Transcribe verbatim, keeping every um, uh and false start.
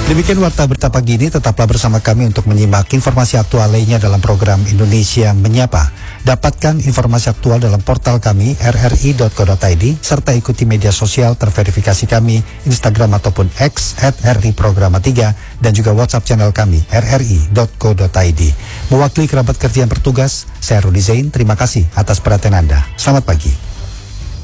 Demikian Warta Berita Pagi ini, tetaplah bersama kami untuk menyimak informasi aktual lainnya dalam program Indonesia Menyapa. Dapatkan informasi aktual dalam portal kami r r i dot co dot i d serta ikuti media sosial terverifikasi kami Instagram ataupun X at r i programa tiga dan juga WhatsApp channel kami r r i dot co dot i d. Mewakili kerabat kerja yang bertugas, saya Rudi Zain, terima kasih atas perhatian Anda. Selamat pagi.